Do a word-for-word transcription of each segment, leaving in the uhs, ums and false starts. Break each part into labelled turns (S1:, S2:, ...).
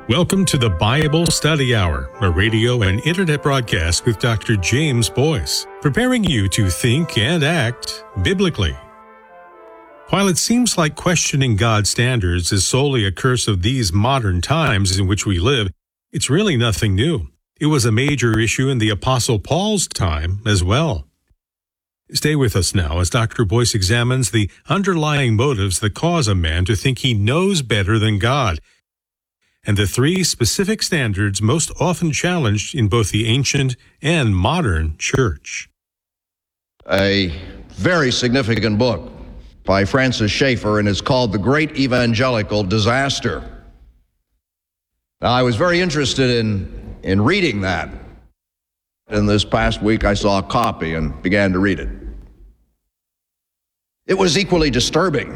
S1: Welcome to the Bible Study Hour, a radio and internet broadcast with Doctor James Boyce, preparing you to think and act biblically. While it seems like questioning God's standards is solely a curse of these modern times in which we live, it's really nothing new. It was a major issue in the Apostle Paul's time as well. Stay with us now as Doctor Boyce examines the underlying motives that cause a man to think he knows better than God, and the three specific standards most often challenged in both the ancient and modern church.
S2: A very significant book by Francis Schaeffer, and it's called The Great Evangelical Disaster. Now, I was very interested in, in reading that. And this past week, I saw a copy and began to read it. It was equally disturbing,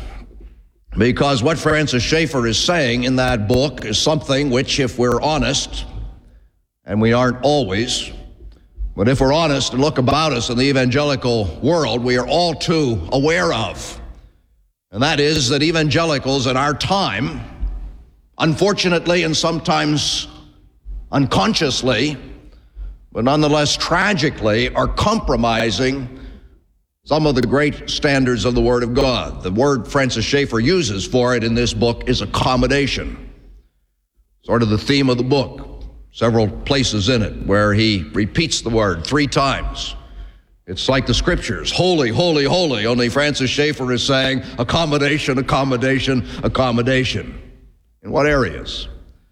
S2: because what Francis Schaeffer is saying in that book is something which, if we're honest, and we aren't always, but if we're honest and look about us in the evangelical world, we are all too aware of. And that is that evangelicals in our time, unfortunately and sometimes unconsciously, but nonetheless tragically, are compromising some of the great standards of the Word of God. The word Francis Schaeffer uses for it in this book is accommodation. Sort of the theme of the book. Several places in it where he repeats the word three times. It's like the scriptures, holy, holy, holy, only Francis Schaeffer is saying accommodation, accommodation, accommodation. In what areas?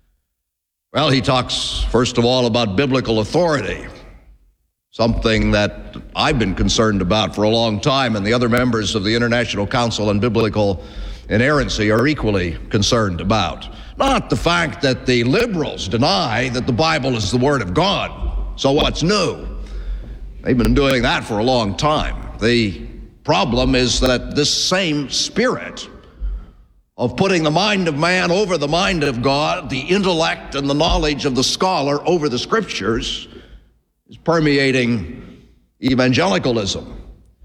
S2: Well, he talks, first of all, about biblical authority, something that I've been concerned about for a long time, and the other members of the International Council on Biblical Inerrancy are equally concerned about. Not the fact that the liberals deny that the Bible is the Word of God. So what's new? They've been doing that for a long time. The problem is that this same spirit of putting the mind of man over the mind of God, the intellect and the knowledge of the scholar over the scriptures, is permeating evangelicalism.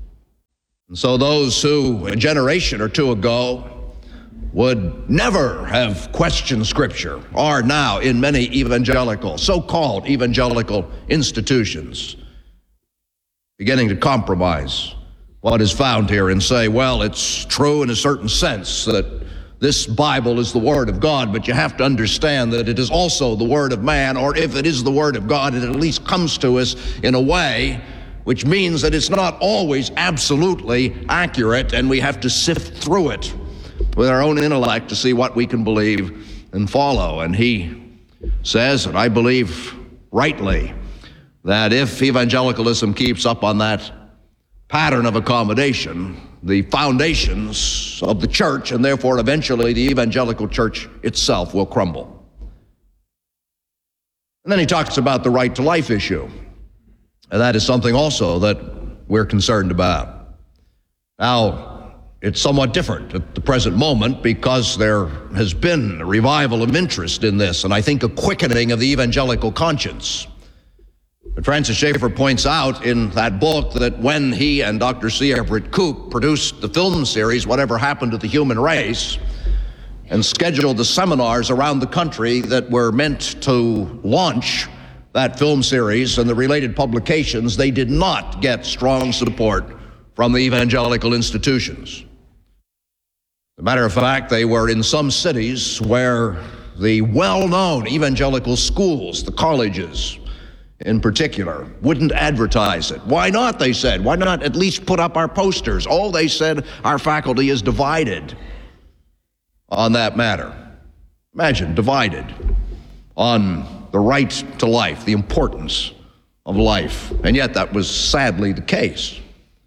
S2: And so those who a generation or two ago would never have questioned Scripture are now in many evangelical, so-called evangelical institutions beginning to compromise what is found here and say, well, it's true in a certain sense that this Bible is the Word of God, but you have to understand that it is also the Word of man, or if it is the Word of God, it at least comes to us in a way which means that it's not always absolutely accurate, and we have to sift through it with our own intellect to see what we can believe and follow. And he says, and I believe rightly, that if evangelicalism keeps up on that pattern of accommodation, the foundations of the church, and therefore eventually the evangelical church itself, will crumble. And then he talks about the right to life issue. And that is something also that we're concerned about. Now, it's somewhat different at the present moment because there has been a revival of interest in this, and I think a quickening of the evangelical conscience. But Francis Schaeffer points out in that book that when he and Doctor C. Everett Koop produced the film series, Whatever Happened to the Human Race, and scheduled the seminars around the country that were meant to launch that film series and the related publications, they did not get strong support from the evangelical institutions. As a matter of fact, they were in some cities where the well-known evangelical schools, the colleges in particular, wouldn't advertise it. Why not, they said? Why not at least put up our posters? Oh, they said, our faculty is divided on that matter. Imagine, divided on the right to life, the importance of life. And yet that was sadly the case.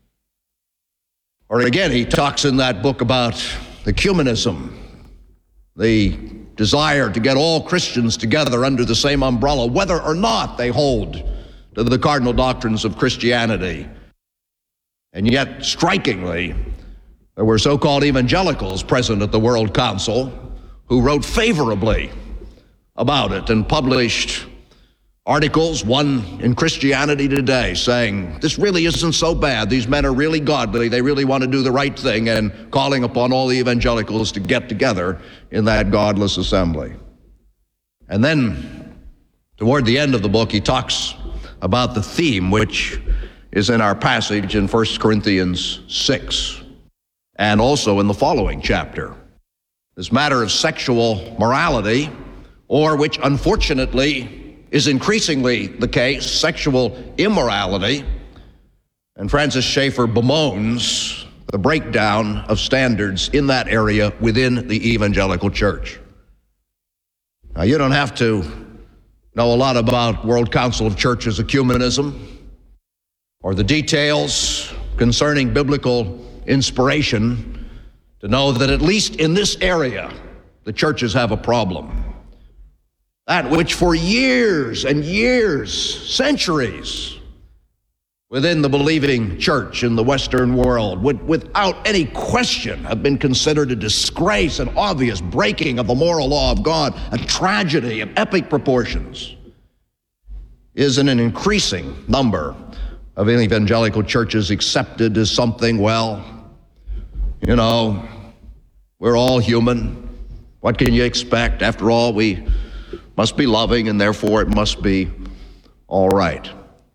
S2: Or again, he talks in that book about ecumenism, the desire to get all Christians together under the same umbrella, whether or not they hold to the cardinal doctrines of Christianity. And yet, strikingly, there were so-called evangelicals present at the World Council who wrote favorably about it and published articles, one in Christianity Today, saying, this really isn't so bad. These men are really godly. They really want to do the right thing, and calling upon all the evangelicals to get together in that godless assembly. And then, toward the end of the book, he talks about the theme which is in our passage in First Corinthians six, and also in the following chapter. This matter of sexual morality, or which unfortunately is increasingly the case, sexual immorality. And Francis Schaeffer bemoans the breakdown of standards in that area within the evangelical church. Now, you don't have to know a lot about World Council of Churches ecumenism or the details concerning biblical inspiration to know that at least in this area, the churches have a problem. That which for years and years, centuries, within the believing church in the Western world would, without any question, have been considered a disgrace, an obvious breaking of the moral law of God, a tragedy of epic proportions, is in an increasing number of evangelical churches accepted as something, well, you know, we're all human. What can you expect? After all, we must be loving, and therefore it must be all right.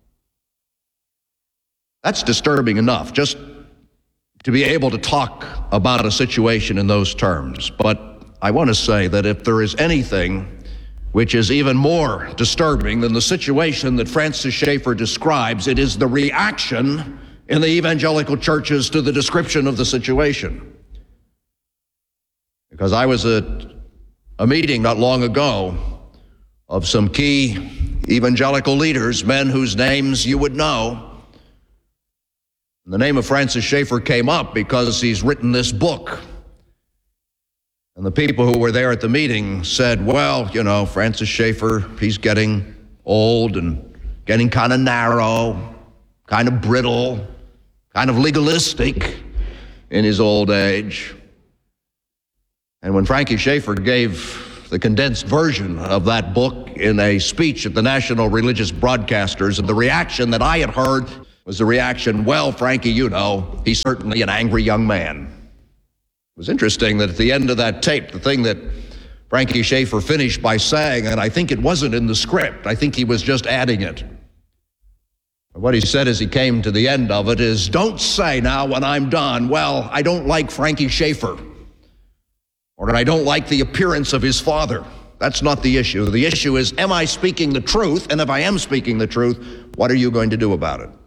S2: That's disturbing enough, just to be able to talk about a situation in those terms. But I want to say that if there is anything which is even more disturbing than the situation that Francis Schaeffer describes, it is the reaction in the evangelical churches to the description of the situation. Because I was at a meeting not long ago of some key evangelical leaders, men whose names you would know. The name of Francis Schaeffer came up because he's written this book. And the people who were there at the meeting said, well, you know, Francis Schaeffer, he's getting old and getting kind of narrow, kind of brittle, kind of legalistic in his old age. And when Frankie Schaeffer gave the condensed version of that book in a speech at the National Religious Broadcasters, and the reaction that I had heard was the reaction, well, Frankie, you know, he's certainly an angry young man. It was interesting that at the end of that tape, the thing that Frankie Schaeffer finished by saying, and I think it wasn't in the script, I think he was just adding it. What he said as he came to the end of it is, don't say now when I'm done, well, I don't like Frankie Schaeffer, or I don't like the appearance of his father. That's not the issue. The issue is, am I speaking the truth? And if I am speaking the truth, what are you going to do about it?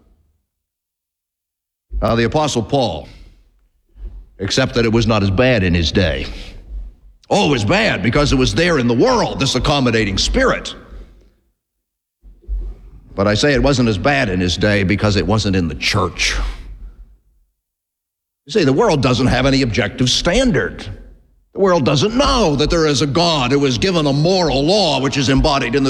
S2: Now, the Apostle Paul, except that it was not as bad in his day. Oh, it was bad because it was there in the world, this accommodating spirit. But I say it wasn't as bad in his day because it wasn't in the church. You see, the world doesn't have any objective standard. The world doesn't know that there is a God who has given a moral law which is embodied in the